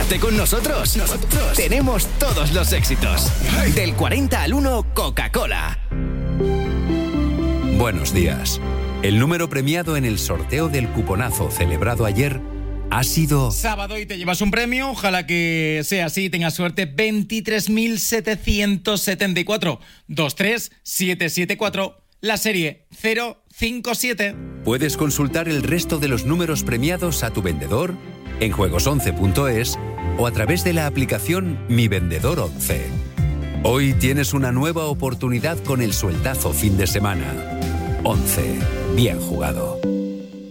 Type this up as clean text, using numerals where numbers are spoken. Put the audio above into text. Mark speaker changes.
Speaker 1: Quédate con nosotros. Tenemos todos los éxitos. Del 40 al 1, Coca-Cola.
Speaker 2: Buenos días. El número premiado en el sorteo del cuponazo celebrado ayer ha sido...
Speaker 3: Sábado y te llevas un premio, ojalá que sea así, tengas suerte. 23.774 23774, la serie 057.
Speaker 2: Puedes consultar el resto de los números premiados a tu vendedor en juegos11.es o a través de la aplicación Mi Vendedor 11. Hoy tienes una nueva oportunidad con el sueldazo fin de semana. 11. Bien jugado.